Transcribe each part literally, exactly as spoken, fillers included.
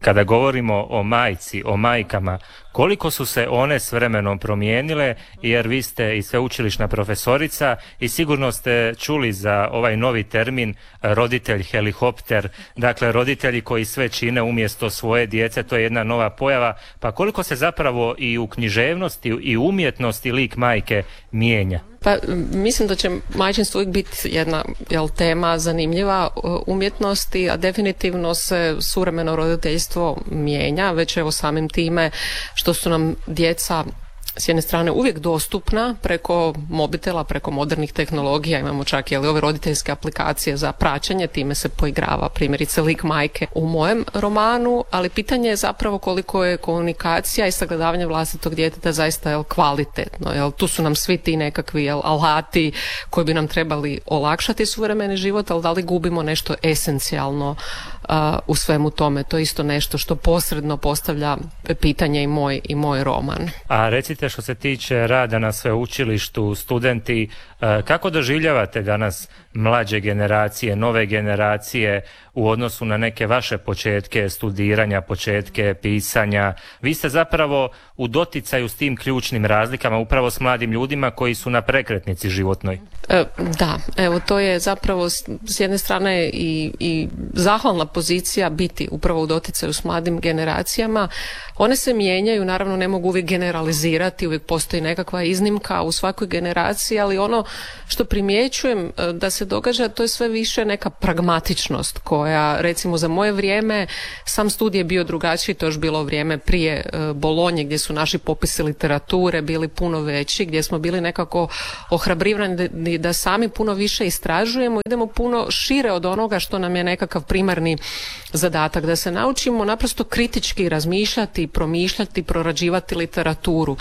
Kada govorimo o majci, o majkama, koliko su se one s vremenom promijenile, jer vi ste i sveučilišna profesorica i sigurno ste čuli za ovaj novi termin roditelj helikopter, dakle roditelji koji sve čine umjesto svoje djece, to je jedna nova pojava, pa koliko se zapravo i u književnosti i umjetnosti lik majke mijenja? Pa mislim da će majčinstvo uvijek biti jedna jel, tema zanimljiva umjetnosti, a definitivno se suvremeno roditeljstvo mijenja, već evo samim time što su nam djeca s jedne strane uvijek dostupna preko mobitela, preko modernih tehnologija, imamo čak jel, ove roditeljske aplikacije za praćenje, time se poigrava primjerice lik majke u mojem romanu, ali pitanje je zapravo koliko je komunikacija i sagledavanje vlastitog djeteta zaista jel, kvalitetno. Jel, tu su nam svi ti nekakvi jel, alati koji bi nam trebali olakšati suvremeni život, ali da li gubimo nešto esencijalno uh, u svemu tome? To je isto nešto što posredno postavlja pitanje i moj, i moj roman. A recite, što se tiče rada na sveučilištu, studenti, kako doživljavate danas mlađe generacije, nove generacije u odnosu na neke vaše početke studiranja, početke pisanja? Vi ste zapravo u doticaju s tim ključnim razlikama, upravo s mladim ljudima koji su na prekretnici životnoj. E, da, evo to je zapravo s jedne strane i, i zahvalna pozicija biti upravo u doticaju s mladim generacijama. One se mijenjaju, naravno ne mogu uvijek generalizirati, uvijek postoji nekakva iznimka u svakoj generaciji, ali ono što primjećujem da se događa, to je sve više neka pragmatičnost koja, recimo za moje vrijeme, sam studij je bio drugačiji, to je još bilo vrijeme prije Bolonje, gdje su naši popisi literature bili puno veći, gdje smo bili nekako ohrabrivani da sami puno više istražujemo, idemo puno šire od onoga što nam je nekakav primarni zadatak, da se naučimo naprosto kritički razmišljati, promišljati, prorađivati literaturu.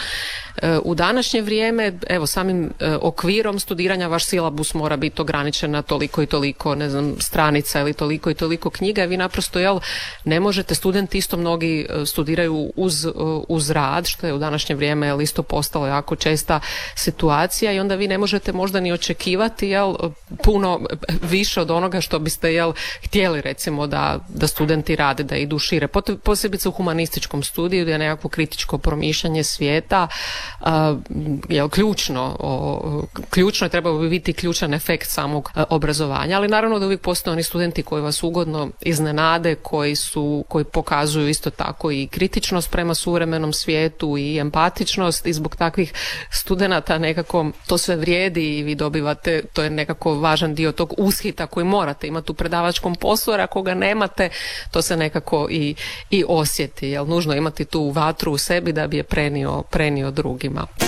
U današnje vrijeme, evo samim okvirom studiranja vaš silabus mora biti ograničen na toliko i toliko, ne znam, stranica ili toliko i toliko knjiga, vi naprosto, jel, ne možete, studenti isto mnogi studiraju uz, uz rad, što je u današnje vrijeme jel, isto postalo jako česta situacija i onda vi ne možete možda ni očekivati, jel, puno više od onoga što biste, jel, htjeli recimo da, da studenti rade, da idu šire, posebice u humanističkom studiju gdje je nekakvo kritičko promišljanje svijeta uh, jel, ključno, o, ključno je trebao bi biti ključan efekt samog uh, obrazovanja, ali naravno da uvijek postoje oni studenti koji vas ugodno iznenade, koji su, koji pokazuju isto tako i kritičnost prema suvremenom svijetu i empatičnost i zbog takvih studenata nekako to sve vrijedi i vi dobivate, to je nekako važan dio tog ushita koji morate imati u predavačkom poslu, jer ako ga nemate, to se nekako i, i osjeti, jel nužno imati tu vatru u sebi da bi je prenio, prenio drugima.